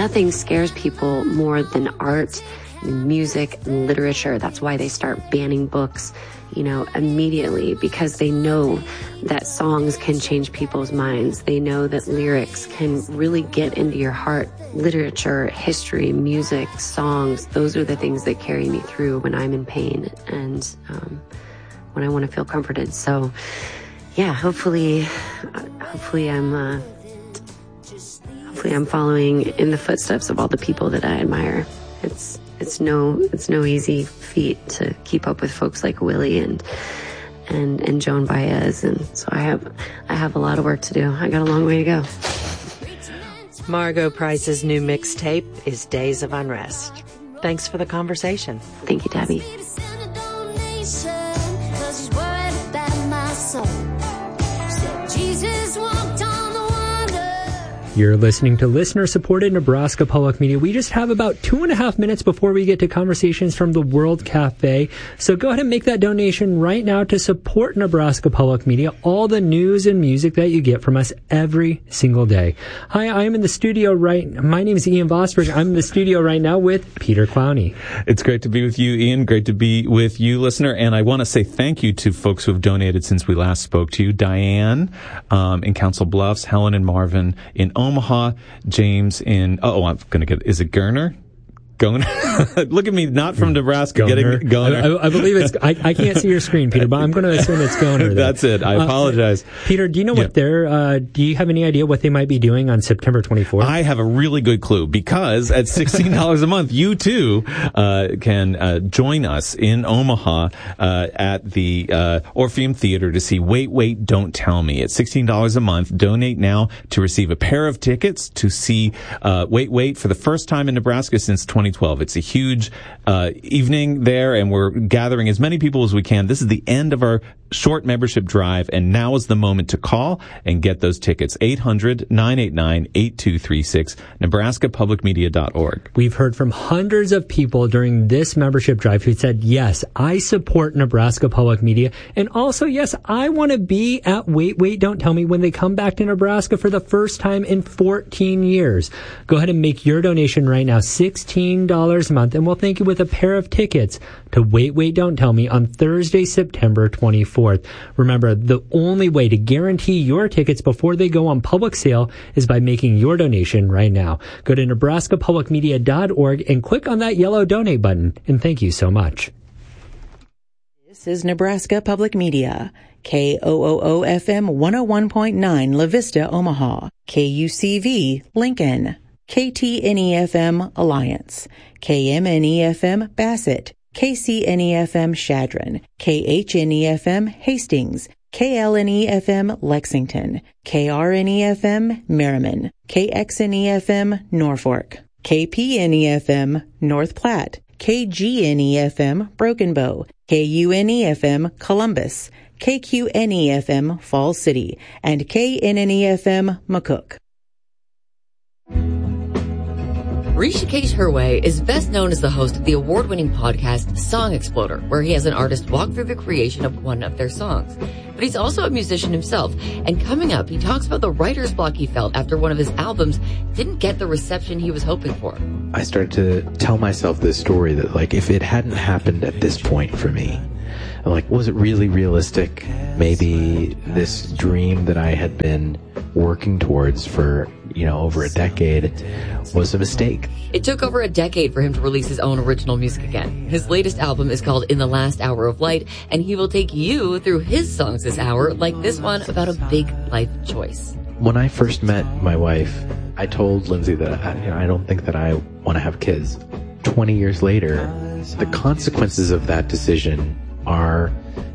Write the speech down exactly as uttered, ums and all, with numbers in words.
nothing scares people more than art, music, and literature. That's why they start banning books, you know, immediately, because they know that songs can change people's minds. They know that lyrics can really get into your heart. Literature, history, music, songs, those are the things that carry me through when I'm in pain and um, when I want to feel comforted. So, yeah, hopefully, hopefully I'm, uh, hopefully I'm following in the footsteps of all the people that I admire. It's It's no, it's no easy feat to keep up with folks like Willie and and and Joan Baez, and so I have I have a lot of work to do. I got a long way to go. Margo Price's new mixtape is Days of Unrest. Thanks for the conversation. Thank you, Debbie. You're listening to listener-supported Nebraska Public Media. We just have about two and a half minutes before we get to conversations from the World Cafe. So go ahead and make that donation right now to support Nebraska Public Media, all the news and music that you get from us every single day. Hi, I am in the studio right... My name is Ian Vosberg. I'm in the studio right now with Peter Clowney. It's great to be with you, Ian. Great to be with you, listener. And I want to say thank you to folks who have donated since we last spoke to you. Diane um, in Council Bluffs, Helen and Marvin in Omaha, James in, oh, I'm going to get, is it Gerner? Goner? Look at me, not from Nebraska, Goner. getting Goner. I, I believe it's, I, I can't see your screen, Peter, but I'm going to assume it's Goner. That's it. I apologize. Uh, Peter, do you know yeah. what they're, uh, do you have any idea what they might be doing on September twenty-fourth? I have a really good clue, because at sixteen dollars a month, you too, uh, can, uh, join us in Omaha, uh, at the, uh, Orpheum Theater to see Wait, Wait, Don't Tell Me. At sixteen dollars a month, donate now to receive a pair of tickets to see, uh, Wait, Wait for the first time in Nebraska since twenty twelve. It's a huge uh, evening there, and we're gathering as many people as we can. This is the end of our short membership drive, and now is the moment to call and get those tickets. eight hundred, nine eight nine, eight two three six, nebraska public media dot org. We've heard from hundreds of people during this membership drive who said, yes, I support Nebraska Public Media, and also, yes, I want to be at Wait, Wait, Don't Tell Me when they come back to Nebraska for the first time in fourteen years. Go ahead and make your donation right now, sixteen dollars a month, and we'll thank you with a pair of tickets to Wait, Wait, Don't Tell Me on Thursday, September twenty-fourth. Remember, the only way to guarantee your tickets before they go on public sale is by making your donation right now. Go to nebraska public media dot org and click on that yellow donate button, and thank you so much. This is Nebraska Public Media. K O O O F M one oh one point nine La Vista, Omaha. K U C V, Lincoln. K T N E F M, Alliance. K M N E F M, Bassett. K C N E F M, Shadron. K H N E F M, Hastings. K L N E F M, Lexington. K R N E F M, Merriman. K X N E F M, Norfolk. K P N E F M, North Platte. K G N E F M, Broken Bow. K U N E F M, Columbus. K Q N E F M, Falls City. And K N N E F M, McCook. Rishikesh Hirway is best known as the host of the award-winning podcast Song Exploder, where he has an artist walk through the creation of one of their songs. But he's also a musician himself, and coming up, he talks about the writer's block he felt after one of his albums didn't get the reception he was hoping for. I started to tell myself this story that, like, if it hadn't happened at this point for me, I'm like, was it really realistic? Maybe this dream that I had been working towards for, you know, over a decade was a mistake. It took over a decade for him to release his own original music again. His latest album is called In the Last Hour of Light, and he will take you through his songs this hour, like this one about a big life choice. When I first met my wife, I told Lindsay that I, you know, I don't think that I want to have kids. twenty years later, the consequences of that decision are